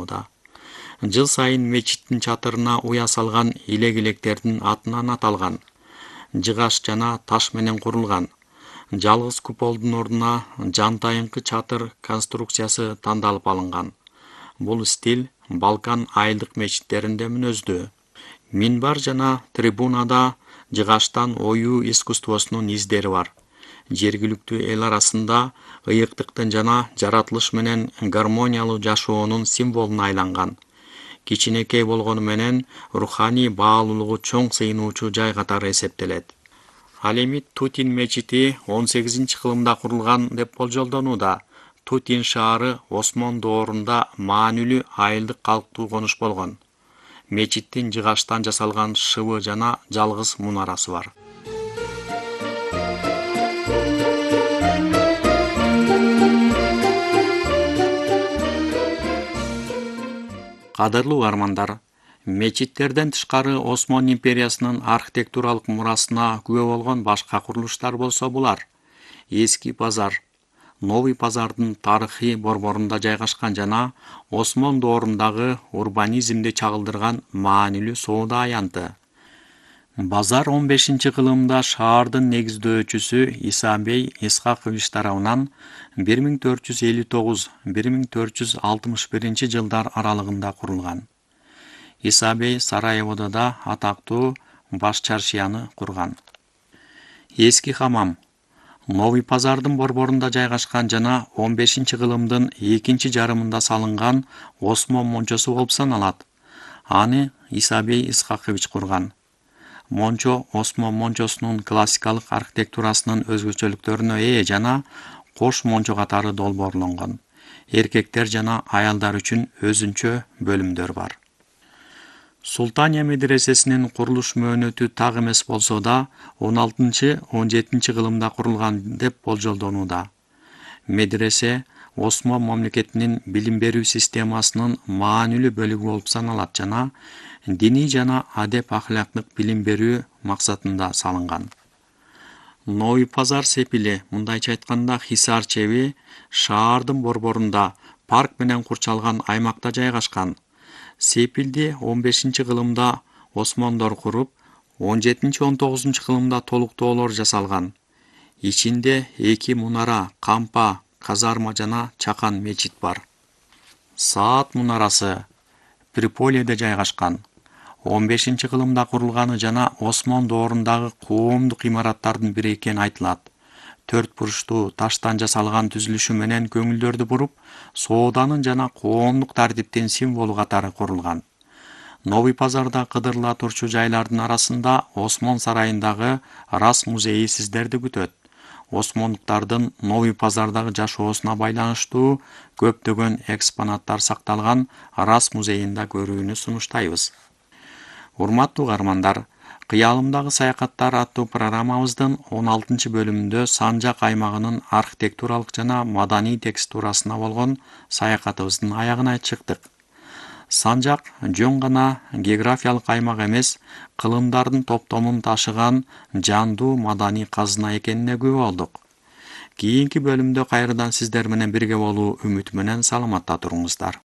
болууда. Жыл сайын мечиттин чатырына уя салган илек-илектердин атынан аталган. Жыгаш жана таш менен курулган. Жалгыз куполдун ордуна жантайыңкы чатыр конструкциясы тандалып алынган. Бул стиль Балкан айылдык мечиттеринде мүнөздүү. Минбар жана трибунада жыгаштан оюу искусствосунун издери бар. Жергиликтүү эл арасында ыйыктыктын жана жаратылыш менен гармониялуу жашоонун символуна айланган. Кичинекей болгону менен руханий баалуулугу чоң сыйынуучу жай катары эсептелет. Ал эми Тутин мечити 18-кылымда курулган деп болжолдонууда. Тутин шаары Осмон доорунда маанилүү айылдык калктуу конуш болгон. Мечиттин жыгаштан жасалган шыбы жана жалгыз мунарасы бар. Кадырлуу угармандар, мечиттерден тышкары Осмон империясынын архитектуралык мурасына күбө болгон башка курулуштар болсо булар: Эски базар, Новый базардын тарыхый борборунда жайгашкан жана Осмон доорундагы урбанизмди чагылдырган маанилүү соода аянты. Базар 15-кылымда шаардын негиздөөчүсү Иса бей Исхакович тарабынан 1459-1461 жылдар аралыгында курулган. Иса бей Сараеводо да атактуу баш чаршияны курган. Эски хамам Новый базардын борборунда жайгашкан жана 15-кылымдын экинчи жарымында салынган Осмон мончосу болуп саналат. Аны Иса бей Исхакович курган. Мончо Осмон мончосунун классикалык архитектурасынын өзгөчөлүктөрүнө ээ жана кош мончо катары долбоорлонгон. Эркектер жана аялдар үчүн өзүнчө бөлүмдөр бар. Султания медресесинин курулуш мөөнөтү так эмес болсо да 16-17 кылымда курулган деп болжолдонууда. Медресе Осмон мамлекетинин билим берүү системасынын маанилүү бөлүгү болуп саналат жана диний жана адеп-ахлактык билим берүү максатында салынган. Новый базар сепили, мындайча айтканда Хисар чеби, шаардын борборунда парк менен курчалган аймакта жайгашкан. Сепилди 15-кылымда Осмондор куруп, 17-19 кылымда толуктоолор жасалган. Ичинде 2 мунара, кампа, казарма жана чакан мечит бар. Саат мунарасы Приполеде жайгашкан. 15-кылымда курулганы жана Осмон доорундагы коомдук имараттардын бири экени айтылат. 4 бурчтуу таштан жасалган түзүлүшү менен көңүлдөрдү буруп, сооданын жана коомдук тартиптин символу катары курулган. Новый базарда кыдырыла турчу жайлардын арасында Осмон сарайындагы Рас музейи сиздерди күтөт. Осмондуктардын Новый базардагы жашоосуна байланыштуу көптөгөн экспонаттар сакталган Рас музейинда көрүүнү сунуштайбыз. Урматтуу угармандар, Кыялымдагы саякаттар аттуу программабыздын 16-бөлүмүндө Санжак аймагынын архитектуралык жана маданий текстурасына болгон саякатыбыздын аягына чыктык. Санжак жөн гана географиялык аймак эмес, кылымдардын топтомун ташыган жандуу маданий казына экенине күбө болдук. Кийинки бөлүмдө кайрадан сиздер менен бирге болуу үмүтү менен саламатта туруңуздар.